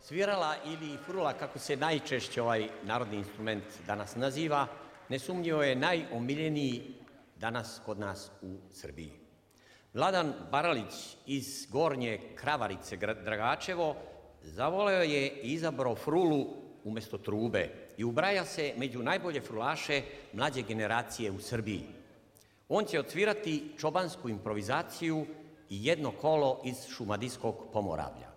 Svirala ili frula, kako se najčešće ovaj narodni instrument danas naziva, nesumnjivo je najomiljeniji danas kod nas u Srbiji. Vladan Baralić iz Gornje Kravarice, Dragačevo, zavoleo je i izabrao frulu umesto trube i ubraja se među najbolje frulaše mlađe generacije u Srbiji. On će odsvirati čobansku improvizaciju i jedno kolo iz Šumadijskog Pomoravlja.